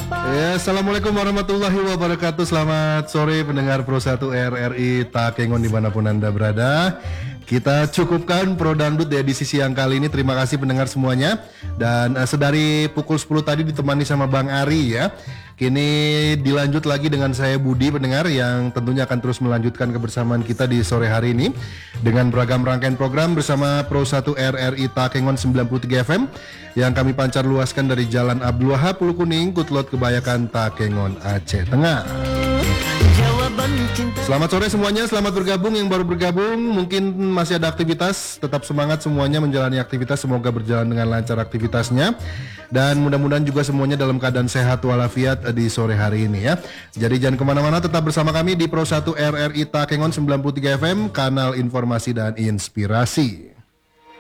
Ya, Assalamualaikum warahmatullahi wabarakatuh. Selamat sore pendengar Pro 1 RRI Takengon dimanapun Anda berada. Kita cukupkan Pro Dangdut di edisi siang kali ini. Terima kasih pendengar semuanya. Dan sedari pukul 10 tadi ditemani sama Bang Ari ya. Kini dilanjut lagi dengan saya Budi pendengar yang tentunya akan terus melanjutkan kebersamaan kita di sore hari ini dengan beragam rangkaian program bersama Pro 1 RRI Takengon 93 FM yang kami pancar luaskan dari Jalan Abdul Wahab, Pulau Kuning, Kutlot, Kebayakan, Takengon, Aceh Tengah. Selamat sore semuanya, selamat bergabung. Yang baru bergabung mungkin masih ada aktivitas, tetap semangat semuanya menjalani aktivitas, semoga berjalan dengan lancar aktivitasnya. Dan mudah-mudahan juga semuanya dalam keadaan sehat walafiat di sore hari ini ya. Jadi jangan kemana-mana, tetap bersama kami di Pro 1 RRI Takengon 93 FM, kanal informasi dan inspirasi.